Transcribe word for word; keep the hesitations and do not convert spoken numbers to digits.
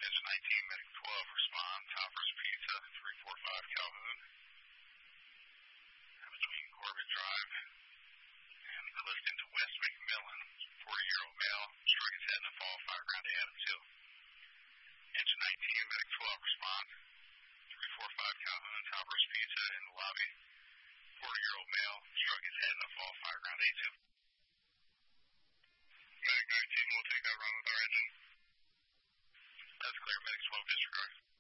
Engine nineteen, Medic twelve, respond. Topper's Pizza, three four five Calhoun. Between Corbett Drive and Clifton to West McMillan, forty-year-old male, struck his head in a fall, fire ground to Adams Hill. Engine nineteen, Medic twelve, respond. three four five Calhoun, Topper's Pizza in the lobby, forty-year-old male, struck his head in a fall, fire ground A two. Medic nineteen will take that run with our engine. That's clear, Medic twelve, disregard.